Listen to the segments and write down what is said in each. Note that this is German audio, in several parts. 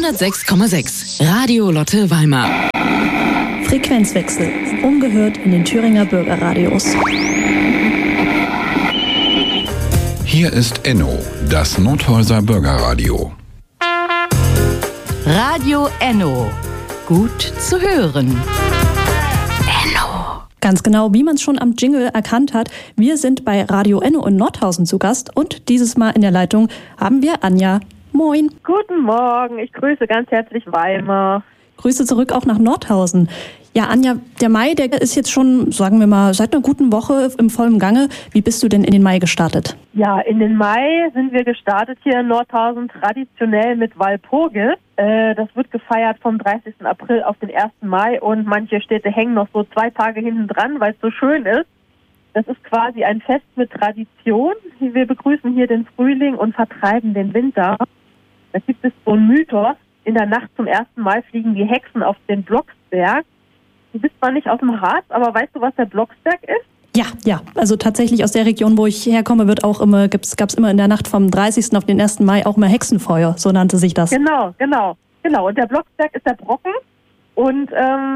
106,6 Radio Lotte Weimar. Frequenzwechsel. Ungehört in den Thüringer Bürgerradios. Hier ist Enno, das Nothäuser Bürgerradio. Radio Enno. Gut zu hören. Enno. Ganz genau, wie man es schon am Jingle erkannt hat, wir sind bei Radio Enno in Nordhausen zu Gast und dieses Mal in der Leitung haben wir Anja. Moin. Guten Morgen, ich grüße ganz herzlich Weimar. Grüße zurück auch nach Nordhausen. Ja, Anja, der Mai, der ist jetzt schon, sagen wir mal, seit einer guten Woche im vollen Gange. Wie bist du denn in den Mai gestartet? Ja, in den Mai sind wir gestartet hier in Nordhausen traditionell mit Walpurgis. Das wird gefeiert vom 30. April auf den 1. Mai und manche Städte hängen noch so 2 Tage hinten dran, weil es so schön ist. Das ist quasi ein Fest mit Tradition. Wir begrüßen hier den Frühling und vertreiben den Winter. Da gibt es so einen Mythos. In der Nacht zum 1. Mai fliegen die Hexen auf den Blocksberg. Du bist zwar nicht aus dem Harz, aber weißt du, was der Blocksberg ist? Ja. Also tatsächlich aus der Region, wo ich herkomme, gab es immer in der Nacht vom 30. auf den 1. Mai auch immer Hexenfeuer, so nannte sich das. Genau. Und der Blocksberg ist der Brocken. Und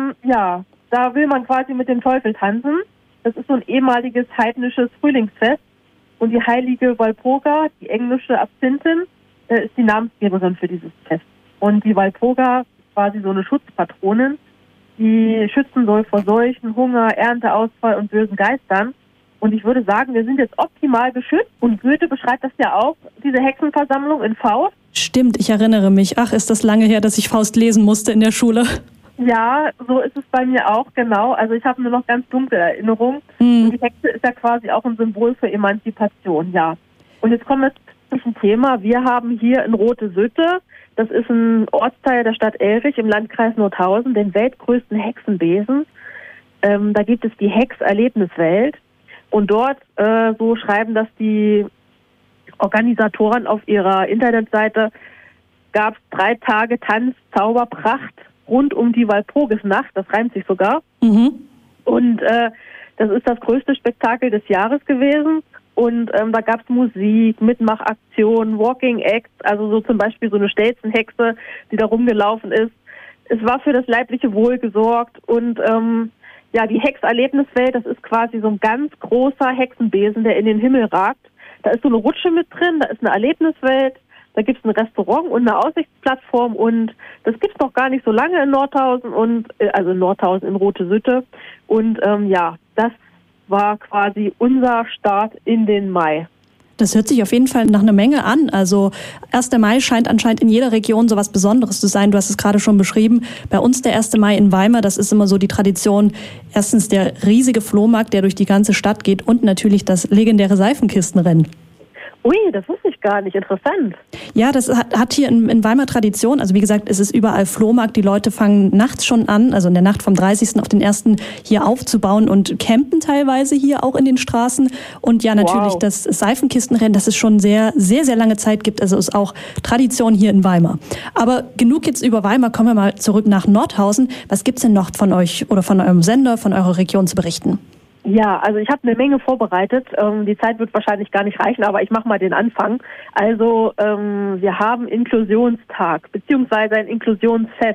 da will man quasi mit dem Teufel tanzen. Das ist so ein ehemaliges heidnisches Frühlingsfest. Und die heilige Walpurga, die englische Absintin, ist die Namensgeberin für dieses Fest. Und die Walpurga ist quasi so eine Schutzpatronin, die schützen soll vor Seuchen, Hunger, Ernteausfall und bösen Geistern. Und ich würde sagen, wir sind jetzt optimal geschützt. Und Goethe beschreibt das ja auch, diese Hexenversammlung in Faust. Stimmt, ich erinnere mich. Ach, ist das lange her, dass ich Faust lesen musste in der Schule. Ja, so ist es bei mir auch, genau. Also ich habe nur noch ganz dunkle Erinnerungen. Und die Hexe ist ja quasi auch ein Symbol für Emanzipation, ja. Und jetzt kommen wir zum Thema. Wir haben hier in Rote-Sütte, das ist ein Ortsteil der Stadt Elrich im Landkreis Nordhausen, den weltgrößten Hexenbesen. Da gibt es die Hex-Erlebniswelt. Und dort, so schreiben das die Organisatoren auf ihrer Internetseite, gab es 3 Tage Tanz, Zauberpracht rund um die Walpurgisnacht. Das reimt sich sogar. Mhm. Und das ist das größte Spektakel des Jahres gewesen. Und da gab es Musik, Mitmachaktionen, Walking Acts, also so zum Beispiel so eine Stelzenhexe, die da rumgelaufen ist. Es war für das leibliche Wohl gesorgt und die Hexerlebniswelt, das ist quasi so ein ganz großer Hexenbesen, der in den Himmel ragt. Da ist so eine Rutsche mit drin, da ist eine Erlebniswelt, da gibt es ein Restaurant und eine Aussichtsplattform und das gibt es noch gar nicht so lange in Nordhausen also in Nordhausen in Rote-Sütte und das war quasi unser Start in den Mai. Das hört sich auf jeden Fall nach einer Menge an. Also 1. Mai scheint anscheinend in jeder Region so was Besonderes zu sein. Du hast es gerade schon beschrieben. Bei uns der 1. Mai in Weimar, das ist immer so die Tradition. Erstens der riesige Flohmarkt, der durch die ganze Stadt geht und natürlich das legendäre Seifenkistenrennen. Ui, das wusste ich gar nicht. Interessant. Ja, das hat hier in Weimar Tradition. Also wie gesagt, es ist überall Flohmarkt. Die Leute fangen nachts schon an, also in der Nacht vom 30. auf den 1. hier aufzubauen und campen teilweise hier auch in den Straßen. Und ja, natürlich das Seifenkistenrennen, das es schon sehr, sehr, sehr lange Zeit gibt. Also ist auch Tradition hier in Weimar. Aber genug jetzt über Weimar. Kommen wir mal zurück nach Nordhausen. Was gibt's denn noch von euch oder von eurem Sender, von eurer Region zu berichten? Ja, also ich habe eine Menge vorbereitet. Die Zeit wird wahrscheinlich gar nicht reichen, aber ich mache mal den Anfang. Also wir haben Inklusionstag beziehungsweise ein Inklusionsfest.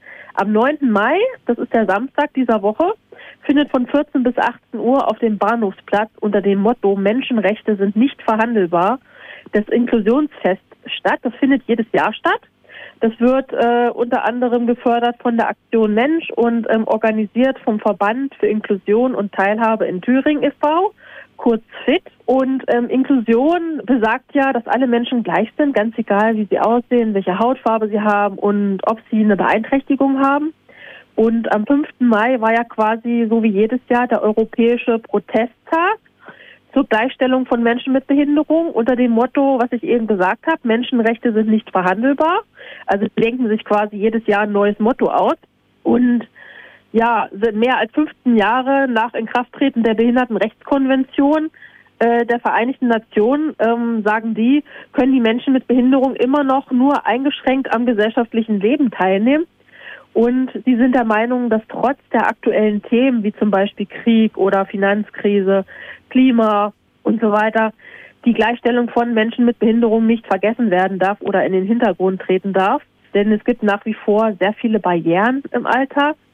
Am 9. Mai, das ist der Samstag dieser Woche, findet von 14 bis 18 Uhr auf dem Bahnhofsplatz unter dem Motto Menschenrechte sind nicht verhandelbar das Inklusionsfest statt. Das findet jedes Jahr statt. Das wird unter anderem gefördert von der Aktion Mensch und organisiert vom Verband für Inklusion und Teilhabe in Thüringen e.V., kurz FIT. Und Inklusion besagt ja, dass alle Menschen gleich sind, ganz egal, wie sie aussehen, welche Hautfarbe sie haben und ob sie eine Beeinträchtigung haben. Und am 5. Mai war ja quasi so wie jedes Jahr der europäische Protesttag zur Gleichstellung von Menschen mit Behinderung unter dem Motto, was ich eben gesagt habe, Menschenrechte sind nicht verhandelbar. Also denken sich quasi jedes Jahr ein neues Motto aus. Und ja, mehr als 15 Jahre nach Inkrafttreten der Behindertenrechtskonvention der Vereinigten Nationen, sagen die, können die Menschen mit Behinderung immer noch nur eingeschränkt am gesellschaftlichen Leben teilnehmen. Und sie sind der Meinung, dass trotz der aktuellen Themen wie zum Beispiel Krieg oder Finanzkrise, Klima und so weiter, die Gleichstellung von Menschen mit Behinderung nicht vergessen werden darf oder in den Hintergrund treten darf. denn es gibt nach wie vor sehr viele Barrieren im Alltag.